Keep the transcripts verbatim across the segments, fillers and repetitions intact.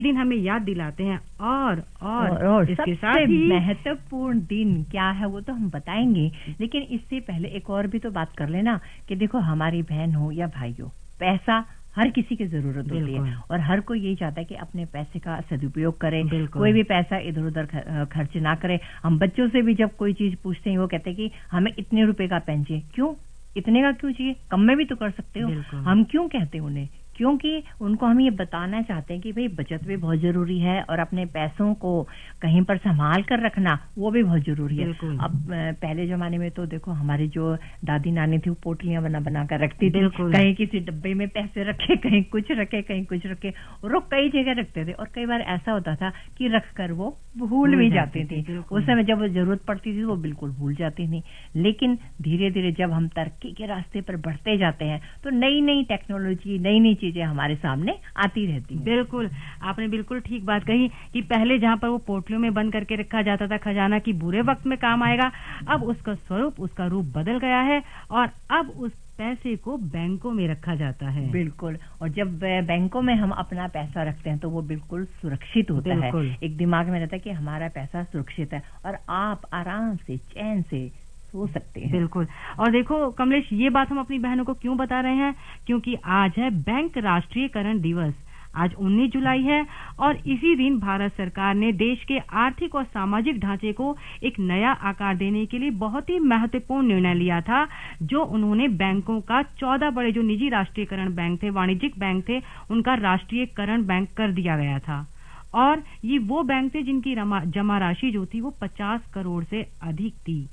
दिन हमें याद दिलाते हैं। और और, और, और इसके सबसे साथ ही महत्वपूर्ण दिन क्या है वो तो हम बताएंगे, लेकिन इससे पहले एक और भी तो बात कर लेना कि देखो हमारी बहन हो या भाई हो, पैसा हर किसी की जरूरत होती है और हर कोई यही चाहता है कि अपने पैसे का सदुपयोग करे, कोई भी पैसा इधर उधर खर्च ना करे। हम बच्चों से भी जब कोई चीज पूछते हैं वो कहते हैं कि हमें इतने रुपए का पेन चाहिए। क्यों इतने का क्यों चाहिए, कम में भी तो कर सकते हो। हम क्यों कहते हैं उन्हें, क्योंकि उनको हम ये बताना चाहते हैं कि भाई बचत भी बहुत जरूरी है और अपने पैसों को कहीं पर संभाल कर रखना वो भी बहुत जरूरी है। अब पहले जमाने में तो देखो हमारी जो दादी नानी थी वो पोटलियां बना बना कर रखती थी, कहीं किसी डब्बे में पैसे रखे, कहीं कुछ रखे, कहीं कुछ रखे, और वो कई जगह रखते थे। और कई बार ऐसा होता था कि रख कर वो भूल भी जाती थी। उस समय जब वो जरूरत पड़ती थी वो बिल्कुल भूल जाती थी। लेकिन धीरे धीरे जब हम तरक्की के रास्ते पर बढ़ते जाते हैं तो नई नई टेक्नोलॉजी, नई नई चीजें हमारे सामने आती रहती हैं। बिल्कुल, आपने बिल्कुल ठीक बात कही कि पहले जहां पर वो पोटलियों में बंद करके रखा जाता था खजाना की बुरे वक्त में काम आएगा, अब उसका स्वरूप, उसका रूप बदल गया है और अब उस पैसे को बैंकों में रखा जाता है। बिल्कुल, और जब बैंकों में हम अपना पैसा रखते हैं तो वो बिल्कुल सुरक्षित होता है। एक दिमाग में रहता है कि हमारा पैसा सुरक्षित है और आप आराम से चैन से हो सकते हैं। बिल्कुल। और देखो कमलेश, ये बात हम अपनी बहनों को क्यों बता रहे हैं, क्योंकि आज है बैंक राष्ट्रीयकरण दिवस। आज उन्नीस जुलाई है और इसी दिन भारत सरकार ने देश के आर्थिक और सामाजिक ढांचे को एक नया आकार देने के लिए बहुत ही महत्वपूर्ण निर्णय लिया था, जो उन्होंने बैंकों का चौदह बड़े जो निजी राष्ट्रीयकरण बैंक थे, वाणिज्यिक बैंक थे, उनका राष्ट्रीयकरण बैंक कर दिया गया था। और ये वो बैंक थे जिनकी जमा राशि जो थी वो पचास करोड़ से अधिक थी।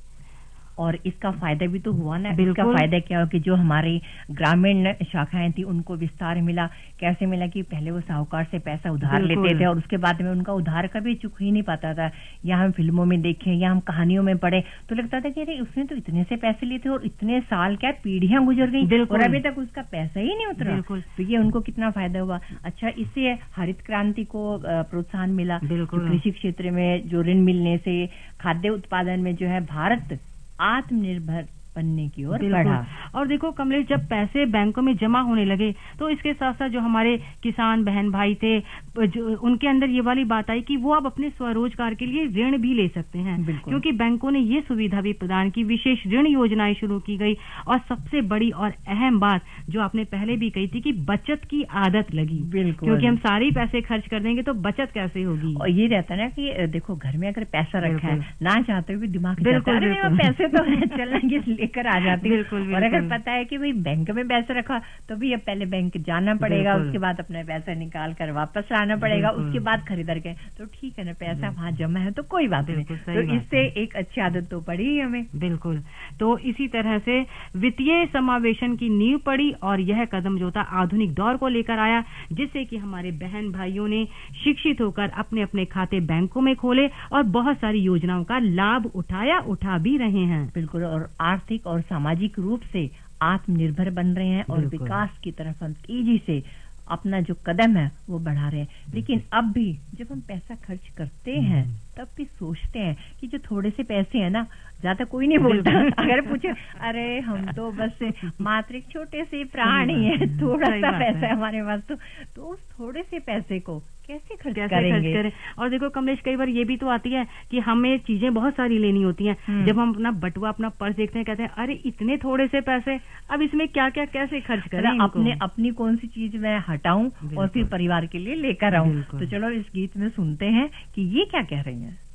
और इसका फायदा भी तो हुआ ना। इसका फायदा क्या हो कि जो हमारी ग्रामीण शाखाएं थी उनको विस्तार मिला। कैसे मिला कि पहले वो साहूकार से पैसा उधार लेते थे और उसके बाद में उनका उधार कभी चुक ही नहीं पाता था। या हम फिल्मों में देखें या हम कहानियों में पढ़े तो लगता था कि अरे उसने तो इतने से पैसे लिए थे और इतने साल क्या पीढ़ियां गुजर गई और अभी तक उसका पैसा ही नहीं उतरा। तो ये उनको कितना फायदा हुआ। अच्छा, इससे हरित क्रांति को प्रोत्साहन मिला। कृषि क्षेत्र में जो ऋण मिलने से खाद्य उत्पादन में जो है भारत आत्मनिर्भर बनने की ओर बढ़ा। और देखो कमलेश, जब पैसे बैंकों में जमा होने लगे तो इसके साथ साथ जो हमारे किसान बहन भाई थे जो उनके अंदर ये वाली बात आई कि वो अब अपने स्वरोजगार के लिए ऋण भी ले सकते हैं, क्योंकि बैंकों ने ये सुविधा भी प्रदान की, विशेष ऋण योजनाएं शुरू की गई। और सबसे बड़ी और अहम बात जो आपने पहले भी कही थी कि बचत की आदत लगी, क्योंकि हम सारे पैसे खर्च कर देंगे तो बचत कैसे होगी। और ये रहता है ना कि देखो घर में अगर पैसा रखा है ना चाहते हुए दिमाग पैसे तो चलेंगे कर आ जाती है। और अगर पता है कि भाई बैंक में पैसा रखा तो भी अब पहले बैंक जाना पड़ेगा, उसके बाद अपना पैसा निकाल कर वापस लाना पड़ेगा, उसके बाद खरीदार के तो ठीक है ना, पैसा वहां जमा है तो कोई बात नहीं। तो इससे एक अच्छी आदत तो पड़ी ही हमें। बिल्कुल। तो इसी तरह से वित्तीय समावेशन की नींव पड़ी और यह कदम जो था आधुनिक दौर को लेकर आया, जिससे कि हमारे बहन भाइयों ने शिक्षित होकर अपने अपने खाते बैंकों में खोले और बहुत सारी योजनाओं का लाभ उठाया, उठा भी रहे हैं। बिल्कुल, और आर्थिक और सामाजिक रूप से आत्मनिर्भर बन रहे हैं और विकास की तरफ हम तेजी से अपना जो कदम है वो बढ़ा रहे हैं। लेकिन अब भी जब हम पैसा खर्च करते हैं तब भी सोचते हैं कि जो थोड़े से पैसे हैं ना, ज्यादा कोई नहीं बोलता। अगर पूछे अरे हम तो बस मात्र एक छोटे से प्राणी है, थोड़ा सा पैसा है हमारे पास, तो तो उस थोड़े से पैसे को कैसे खर्च कैसे करेंगे? खर्च करें? और देखो कमलेश, कई बार ये भी तो आती है कि हमें चीजें बहुत सारी लेनी होती हैं। जब हम अपना बटुआ, अपना पर्स देखते हैं, कहते हैं अरे इतने थोड़े से पैसे, अब इसमें क्या क्या कैसे खर्च करें? अपने अपनी कौन सी चीज मैं हटाऊं और फिर परिवार के लिए लेकर आऊं? तो चलो इस गीत में सुनते हैं कि ये क्या कह रही हैं।